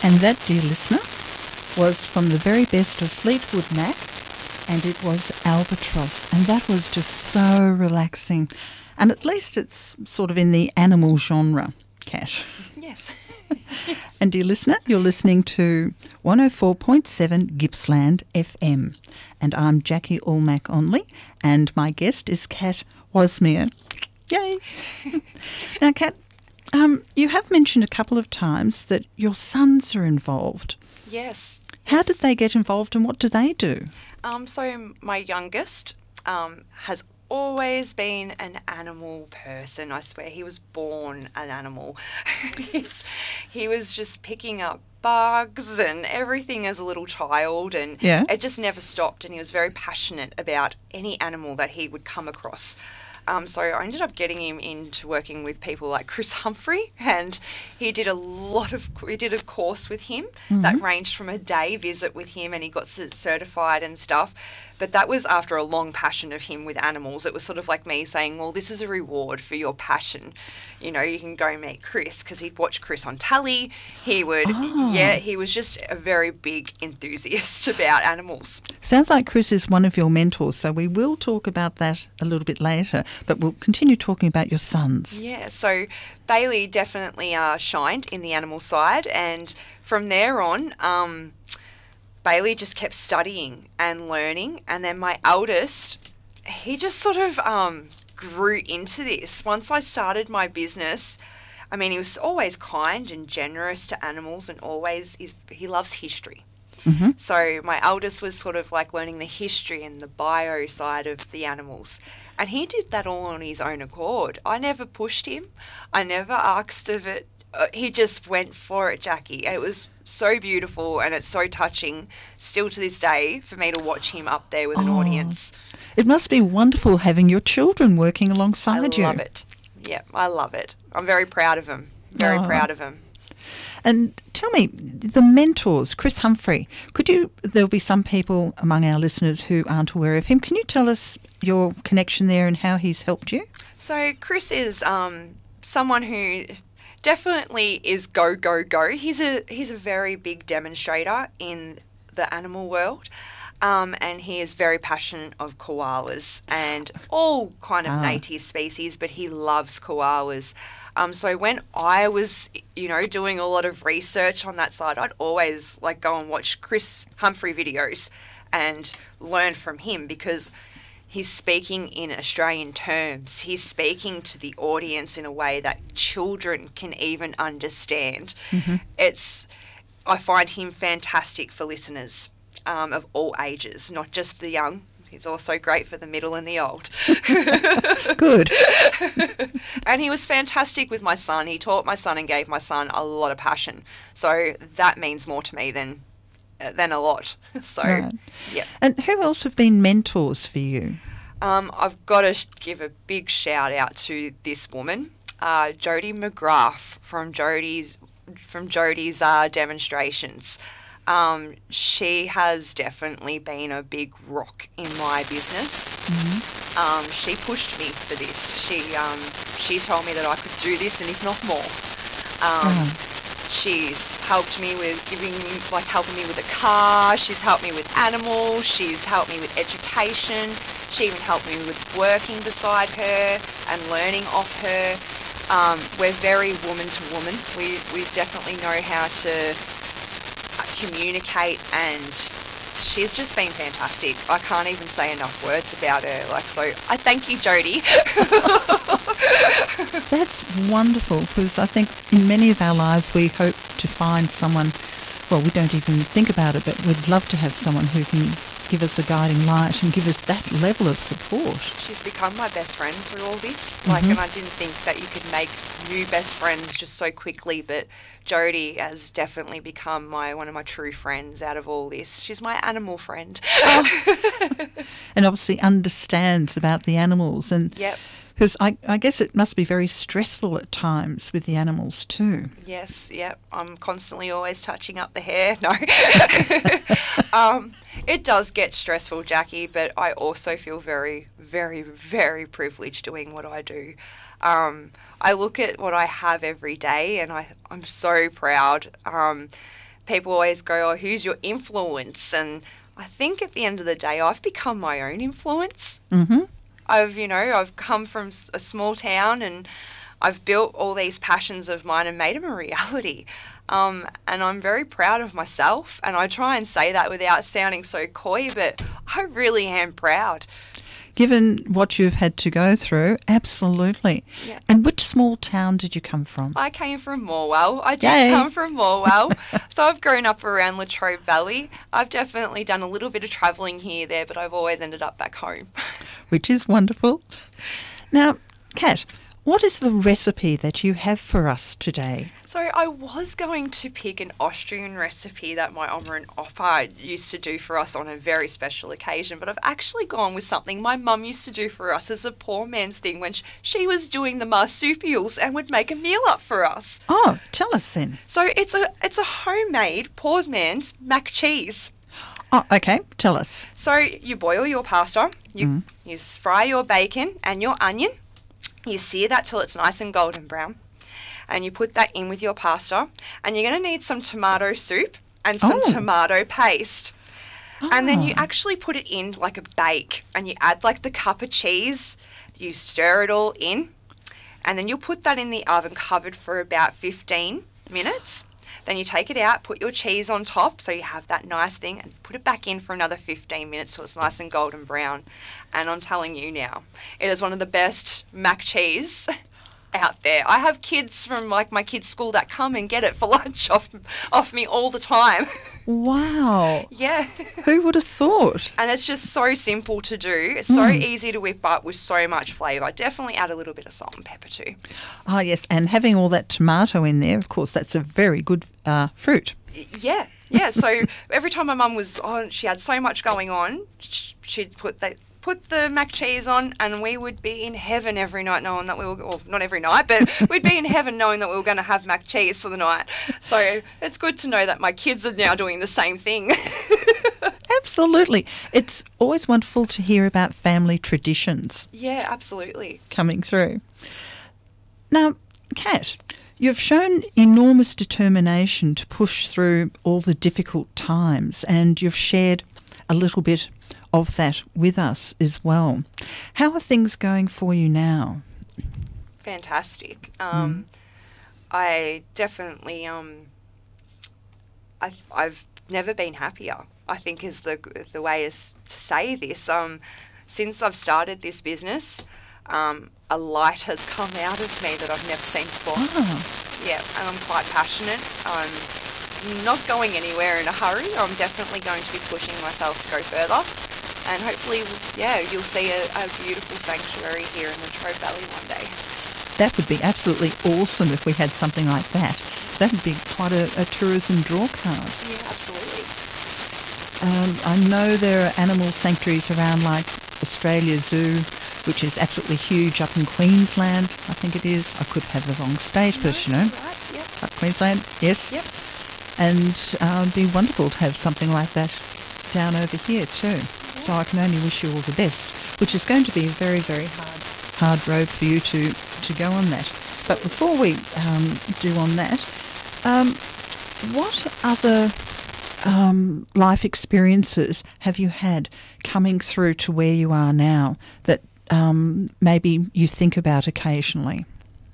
And that, dear listener, was from the very best of Fleetwood Mac, and it was Albatross. And that was just so relaxing. And at least it's sort of in the animal genre, Kat. Yes. And dear listener, you're listening to 104.7 Gippsland FM. And I'm Jackie Allmack-Onley, and my guest is Kat Wasmere. Yay! Now, Kat, you have mentioned a couple of times that your sons are involved. Yes. How did they get involved and what do they do? So my youngest has always been an animal person. I swear he was born an animal. He was just picking up bugs and everything as a little child, and it just never stopped, and he was very passionate about any animal that he would come across. So I ended up getting him into working with people like Chris Humphrey, and he did a course with him that ranged from a day visit with him, and he got certified and stuff. But that was after a long passion of him with animals. It was sort of like me saying, well, this is a reward for your passion. You know, you can go meet Chris, because he'd watch Chris on telly. He would, he was just a very big enthusiast about animals. Sounds like Chris is one of your mentors, so we will talk about that a little bit later, but we'll continue talking about your sons. Yeah, so Bailey definitely shined in the animal side, and from there on, Bailey just kept studying and learning, and then my eldest, he just sort of grew into this. Once I started my business, I mean, he was always kind and generous to animals, and he loves history. Mm-hmm. So my eldest was sort of like learning the history and the bio side of the animals. And he did that all on his own accord. I never pushed him. I never asked of it. He just went for it, Jackie. It was so beautiful, and it's so touching still to this day for me to watch him up there with an audience. It must be wonderful having your children working alongside you. I love it. Yeah, I love it. I'm very proud of him. Very proud of him. And tell me, the mentors, Chris Humphrey, there'll be some people among our listeners who aren't aware of him. Can you tell us your connection there and how he's helped you? So Chris is someone who definitely is go, go, go. He's a very big demonstrator in the animal world. And he is very passionate of koalas and all kind of native species, but he loves koalas. So when I was, doing a lot of research on that side, I'd always go and watch Chris Humphrey videos and learn from him, because he's speaking in Australian terms. He's speaking to the audience in a way that children can even understand. Mm-hmm. I find him fantastic for listeners of all ages, not just the young. He's also great for the middle and the old. Good. And he was fantastic with my son. He taught my son and gave my son a lot of passion. So that means more to me than a lot. So, yeah. And who else have been mentors for you? I've got to give a big shout out to this woman, Jodie McGrath from Jodie's demonstrations. She has definitely been a big rock in my business. Mm-hmm. She pushed me for this. She told me that I could do this, and if not more. She's helped me with helping me with a car. She's helped me with animals. She's helped me with education. She even helped me with working beside her and learning off her. We're very woman to woman. We definitely know how to communicate, and she's just been fantastic. I can't even say enough words about her. So I thank you, Jodie. That's wonderful, because I think in many of our lives we hope to find someone, well, we don't even think about it, but we'd love to have someone who can give us a guiding light and give us that level of support. She's become my best friend through all this. And I didn't think that you could make new best friends just so quickly, but Jodie has definitely become one of my true friends out of all this. She's my animal friend. And obviously understands about the animals. And yep. Because I guess it must be very stressful at times with the animals too. Yes, yep. I'm constantly always touching up the hair. No. It does get stressful, Jackie, but I also feel very, very, very privileged doing what I do. I look at what I have every day, and I'm so proud. people always go, oh, who's your influence? And I think at the end of the day, I've become my own influence. Mm-hmm. I've come from a small town and I've built all these passions of mine and made them a reality. And I'm very proud of myself. And I try and say that without sounding so coy, but I really am proud. Given what you've had to go through, absolutely. Yeah. And which small town did you come from? I came from Morwell. I did Yay. come from Morwell. So I've grown up around Latrobe Valley. I've definitely done a little bit of travelling here, there, but I've always ended up back home. Which is wonderful. Now, Kat, what is the recipe that you have for us today? So I was going to pick an Austrian recipe that my Oma and Opa used to do for us on a very special occasion, but I've actually gone with something my mum used to do for us as a poor man's thing when she was doing the marsupials and would make a meal up for us. Oh, tell us then. So it's a homemade poor man's mac cheese. Oh, okay. Tell us. So you boil your pasta, you fry your bacon and your onion, you sear that till it's nice and golden brown, and you put that in with your pasta, and you're going to need some tomato soup and some tomato paste. And then you actually put it in like a bake, and you add like the cup of cheese, you stir it all in, and then you'll put that in the oven covered for about 15 minutes. Then you take it out, put your cheese on top so you have that nice thing, and put it back in for another 15 minutes so it's nice and golden brown. And I'm telling you now, it is one of the best mac cheese out there. I have kids from like my kids' school that come and get it for lunch off me all the time. Wow. Yeah. Who would have thought? And it's just so simple to do. It's so easy to whip up with so much flavour. Definitely add a little bit of salt and pepper too. Oh, yes. And having all that tomato in there, of course, that's a very good fruit. Yeah. Yeah. So every time my mum was on, she had so much going on, she'd put the mac cheese on, and we would be in heaven every night knowing that we were, well, not every night, but we'd be in heaven knowing that we were going to have mac cheese for the night. So it's good to know that my kids are now doing the same thing. Absolutely. It's always wonderful to hear about family traditions. Yeah, absolutely. Coming through. Now, Kat, you've shown enormous determination to push through all the difficult times, and you've shared a little bit of that with us as well. How are things going for you now? Fantastic. I definitely, I've never been happier, I think is the way to say this. Since I've started this business, a light has come out of me that I've never seen before. Yeah, and I'm quite passionate. I'm not going anywhere in a hurry. I'm definitely going to be pushing myself to go further. And hopefully, yeah, you'll see a beautiful sanctuary here in Latrobe Valley one day. That would be absolutely awesome if we had something like that. That would be quite a tourism draw card. Yeah, absolutely. I know there are animal sanctuaries around like Australia Zoo, which is absolutely huge up in Queensland, I think it is. I could have the wrong state, but you know, Right, yep. up Queensland, yes. Yep. And it'd be wonderful to have something like that down over here too. So I can only wish you all the best, which is going to be a very, very hard road for you to go on that. But before we do on that, what other life experiences have you had coming through to where you are now that maybe you think about occasionally?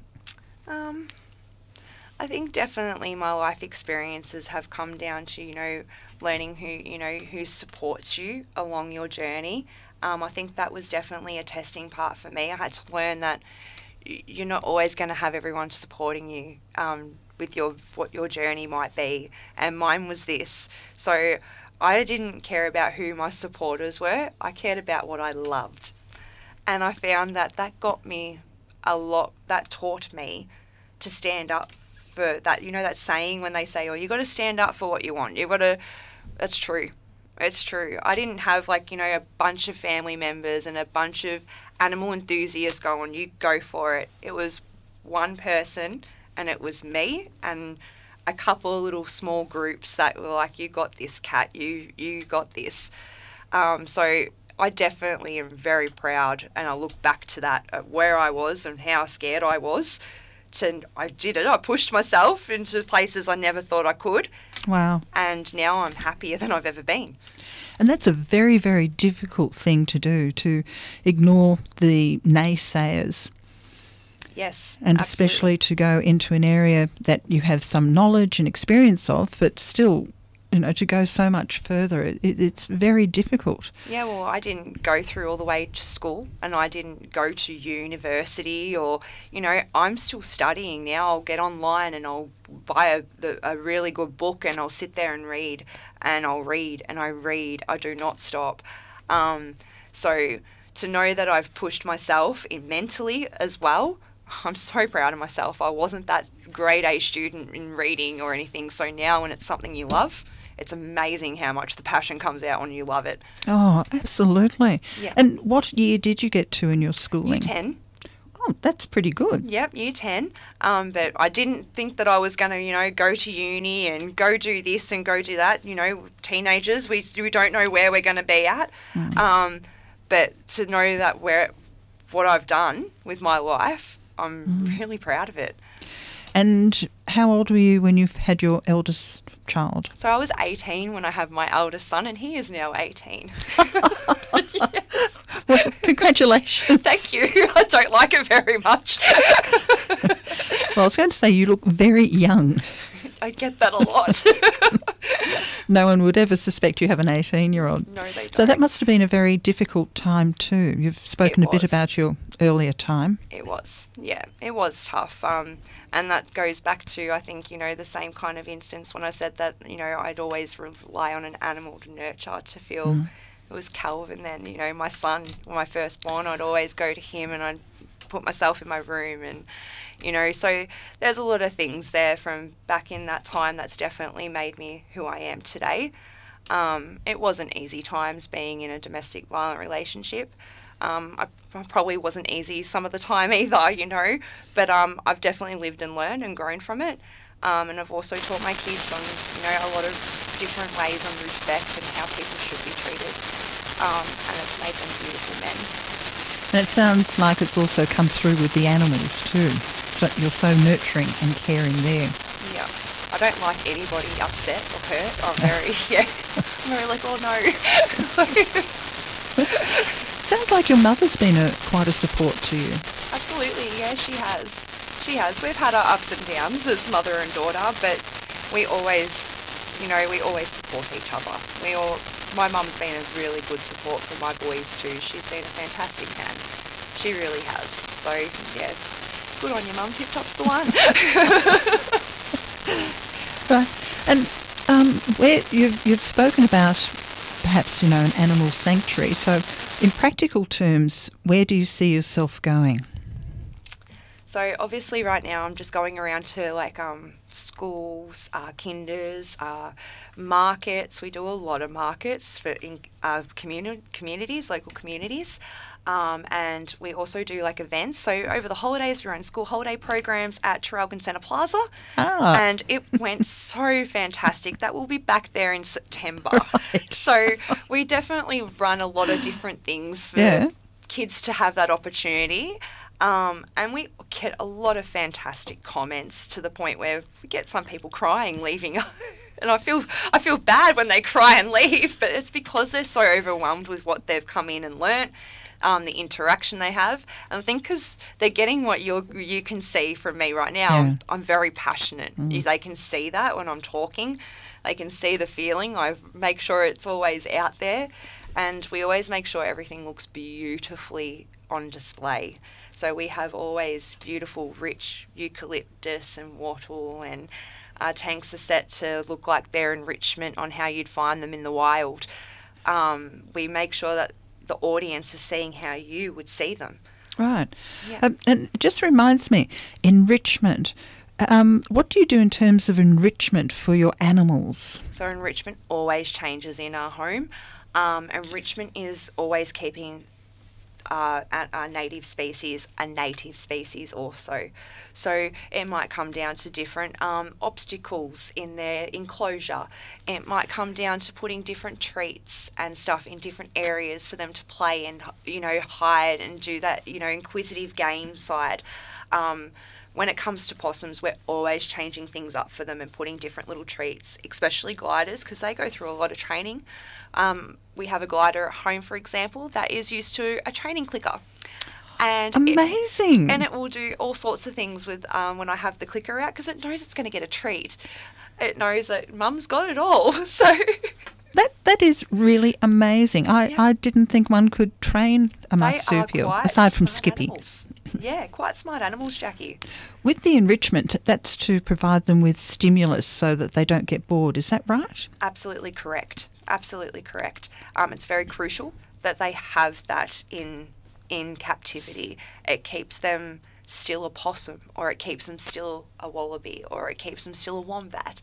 I think definitely my life experiences have come down to, learning who supports you along your journey. I think that was definitely a testing part for me. I had to learn that you're not always going to have everyone supporting you with what your journey might be, and mine was this. So I didn't care about who my supporters were. I cared about what I loved, and I found that got me a lot. That taught me to stand up for that. That saying when they say, "Oh, you got to stand up for what you want." That's true. It's true. I didn't have a bunch of family members and a bunch of animal enthusiasts going, "You go for it." It was one person, and it was me and a couple of little small groups that were like, "You got this, Kat. You got this." So I definitely am very proud, and I look back to that, at where I was and how scared I was, I did it. I pushed myself into places I never thought I could. Wow. And now I'm happier than I've ever been. And that's a very, very difficult thing to do, to ignore the naysayers. Yes, and absolutely. Especially to go into an area that you have some knowledge and experience of, but still, to go so much further, it's very difficult. Yeah, well, I didn't go through all the way to school, and I didn't go to university, or, I'm still studying now. I'll get online and I'll buy a really good book, and I'll sit there and read, and I'll read, and I read. I do not stop. So to know that I've pushed myself mentally as well, I'm so proud of myself. I wasn't that grade A student in reading or anything, so now when it's something you love, it's amazing how much the passion comes out when you love it. Oh, absolutely. Yeah. And what year did you get to in your schooling? Year 10. Oh, that's pretty good. Yep, year 10. But I didn't think that I was going to, go to uni and go do this and go do that. Teenagers, we don't know where we're going to be at. But to know that what I've done with my life, I'm really proud of it. And how old were you when you had your eldest child? So I was 18 when I had my eldest son, and he is now 18. Yes. Well, congratulations. Thank you. I don't like it very much. Well, I was going to say you look very young. I get that a lot. No one would ever suspect you have an 18-year-old. No, they don't. So that must have been a very difficult time too. You've spoken a bit was. about your earlier time. It was, yeah, it was tough. And that goes back to, I think, the same kind of instance when I said that, I'd always rely on an animal to nurture, to feel. It was Calvin then, my son, my firstborn, I'd always go to him and I'd put myself in my room and, so there's a lot of things there from back in that time that's definitely made me who I am today. It wasn't easy times being in a domestic violent relationship. I probably wasn't easy some of the time either, but I've definitely lived and learned and grown from it. And I've also taught my kids on, a lot of different ways on respect and how people should be treated. And it's made them beautiful men. And it sounds like it's also come through with the animals too. So you're so nurturing and caring there. Yeah. I don't like anybody upset or hurt. I'm very like, oh no. Sounds like your mother's been quite a support to you. Absolutely, yeah, she has. We've had our ups and downs as mother and daughter, but we always support each other. My mum's been a really good support for my boys too. She's been a fantastic hand. She really has. So, yeah, good on you, Mum. Tip Top's the one. Right. And where you've spoken about perhaps, an animal sanctuary. So in practical terms, where do you see yourself going? So obviously right now I'm just going around to schools, kinders, markets. We do a lot of markets for communities, local communities. And we also do events. So over the holidays, we run school holiday programs at Traralgon Centre Plaza. And it went so fantastic. That will be back there in September. Right. So we definitely run a lot of different things for kids to have that opportunity. And we get a lot of fantastic comments to the point where we get some people crying leaving. And I feel bad when they cry and leave, but it's because they're so overwhelmed with what they've come in and learnt. The interaction they have. And I think because they're getting what you can see from me right now, Yeah. I'm very passionate. They can see that when I'm talking. They can see the feeling. I make sure it's always out there. And we always make sure everything looks beautifully on display. So we have always beautiful, rich eucalyptus and wattle, and our tanks are set to look like they're enrichment on how you'd find them in the wild. We make sure that the audience is seeing how you would see them. Right. Yeah. And it just reminds me, enrichment. What do you do in terms of enrichment for your animals? So enrichment always changes in our home. Enrichment is always keeping our native species a native species also. So it might come down to different obstacles in their enclosure. It might come down to putting different treats and stuff in different areas for them to play and, hide and do that, inquisitive game side. when it comes to possums, we're always changing things up for them and putting different little treats, especially gliders, because they go through a lot of training. We have a glider at home, for example, that is used to a training clicker. And Amazing. It will do all sorts of things with when I have the clicker out, because it knows it's going to get a treat. It knows that Mum's got it all. So that is really amazing. I didn't think one could train a marsupial aside from Skippy. Animals. Yeah, quite smart animals, Jackie. With the enrichment, that's to provide them with stimulus so that they don't get bored. Is that right? Absolutely correct. Absolutely correct. It's very crucial that they have that in captivity. It keeps them still a possum, or it keeps them still a wallaby, or it keeps them still a wombat.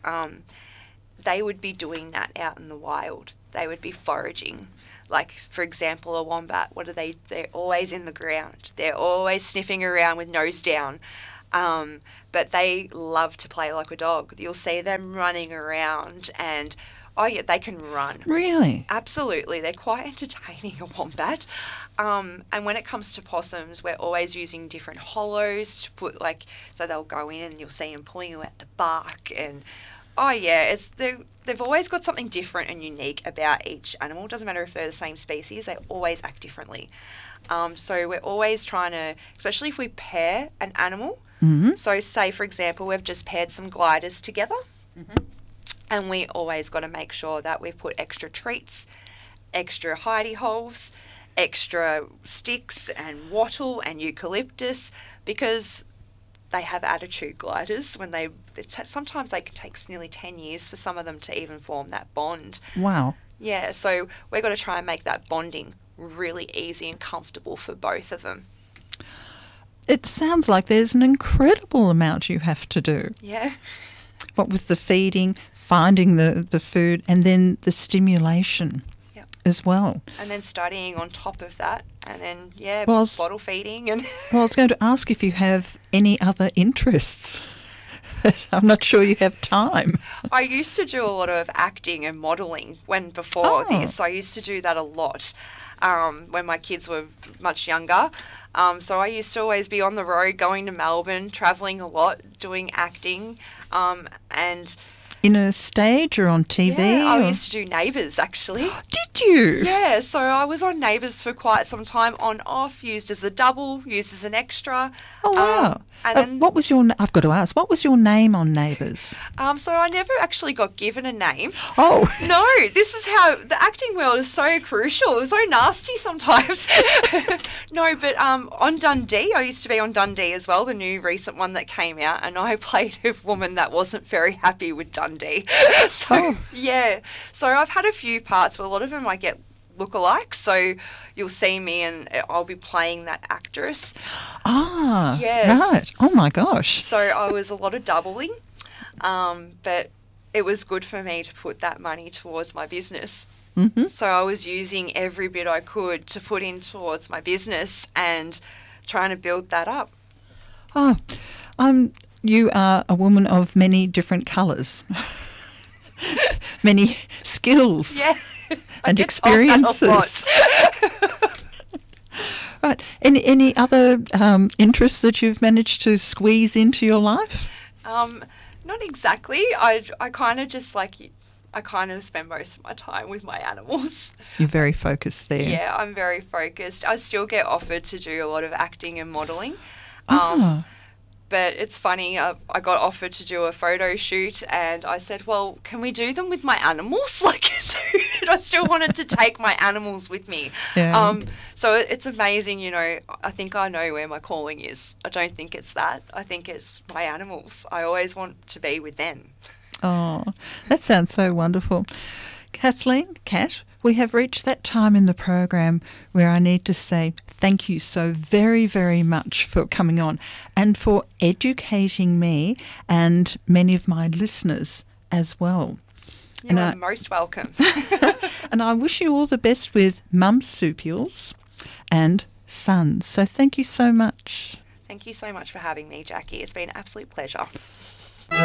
They would be doing that out in the wild. They would be foraging. Like, for example, a wombat, what are they? They're always in the ground. They're always sniffing around with nose down. But they love to play like a dog. You'll see them running around and, oh yeah, they can run. Really? Absolutely. They're quite entertaining, a wombat. And when it comes to possums, we're always using different hollows to put, so they'll go in and you'll see them pulling at the bark. And, oh yeah, they've always got something different and unique about each animal. It doesn't matter if they're the same species, they always act differently. So we're always trying to, especially if we pair an animal. Mm-hmm. So say, for example, we've just paired some gliders together. Mm-hmm. And we always got to make sure that we've put extra treats, extra hidey holes, extra sticks and wattle and eucalyptus, because they have attitude gliders. Sometimes they takes nearly 10 years for some of them to even form that bond. Wow. Yeah, so we've got to try and make that bonding really easy and comfortable for both of them. It sounds like there's an incredible amount you have to do. Yeah. What with the feeding, finding the food, and then the stimulation as well. And then studying on top of that, and then, bottle feeding. And Well, I was going to ask if you have any other interests. I'm not sure you have time. I used to do a lot of acting and modelling before this. I used to do that a lot when my kids were much younger. So I used to always be on the road, going to Melbourne, travelling a lot, doing acting, and... In a stage or on TV? Yeah, I used to do Neighbours, actually. Did you? Yeah, so I was on Neighbours for quite some time, on off, used as a double, used as an extra. Oh, wow. And then, what was your... I've got to ask, what was your name on Neighbours? So I never actually got given a name. Oh. No, this is how... The acting world is so crucial. It's so nasty sometimes. No, but on Dundee, I used to be on Dundee as well, the new recent one that came out, and I played a woman that wasn't very happy with Dundee. So, yeah. So I've had a few parts, but a lot of them I get lookalikes. So you'll see me and I'll be playing that actress. Ah, yes. Right. Oh, my gosh. So I was a lot of doubling, but it was good for me to put that money towards my business. Mm-hmm. So I was using every bit I could to put in towards my business and trying to build that up. Oh, you are a woman of many different colours, many skills and experiences. Right. Any other interests that you've managed to squeeze into your life? Not exactly. I kind of just I kind of spend most of my time with my animals. You're very focused there. Yeah, I'm very focused. I still get offered to do a lot of acting and modelling. But it's funny, I got offered to do a photo shoot and I said, well, can we do them with my animals? So I still wanted to take my animals with me. Yeah. So it's amazing, I think I know where my calling is. I don't think it's that. I think it's my animals. I always want to be with them. Oh, that sounds so wonderful. Kathleen, Kat, we have reached that time in the program where I need to say thank you so very, very much for coming on and for educating me and many of my listeners as well. You're most welcome. And I wish you all the best with marsupials and sons. So thank you so much. Thank you so much for having me, Jackie. It's been an absolute pleasure.